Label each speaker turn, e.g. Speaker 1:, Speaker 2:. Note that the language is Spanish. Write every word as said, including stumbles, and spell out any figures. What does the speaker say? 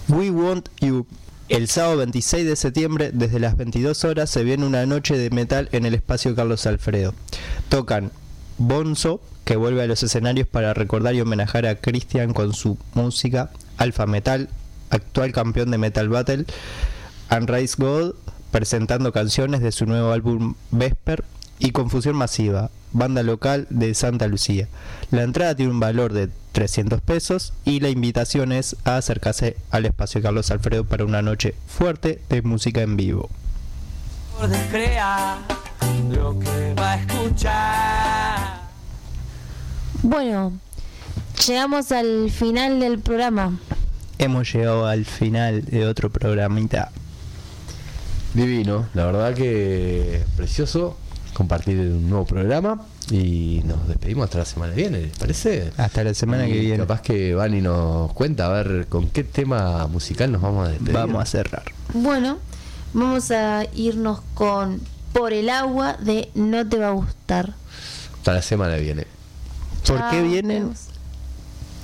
Speaker 1: We Want You. El sábado veintiséis de septiembre, desde las veintidós horas, se viene una noche de metal en el espacio Carlos Alfredo. Tocan Bonzo, que vuelve a los escenarios para recordar y homenajear a Christian con su música. Alpha Metal, actual campeón de Metal Battle. Unrise God, presentando canciones de su nuevo álbum Vesper. Y Confusión Masiva, banda local de Santa Lucía. La entrada tiene un valor de trescientos pesos y la invitación es a acercarse al espacio Carlos Alfredo para una noche fuerte de música en vivo.
Speaker 2: Lo que va a escuchar.
Speaker 3: Bueno, llegamos al final del programa.
Speaker 1: Hemos llegado al final de otro programita.
Speaker 4: Divino, la verdad que precioso compartir un nuevo programa y nos despedimos hasta la semana que viene, ¿les parece?
Speaker 1: Hasta la semana
Speaker 4: y
Speaker 1: que viene.
Speaker 4: Capaz que Vani nos cuenta a ver con qué tema musical nos vamos a despedir.
Speaker 1: Vamos a cerrar.
Speaker 3: Bueno, vamos a irnos con Por el agua de No te va a gustar.
Speaker 4: Hasta la semana que viene.
Speaker 1: ¿Por
Speaker 3: Chao,
Speaker 1: qué vienen?
Speaker 3: nos vemos.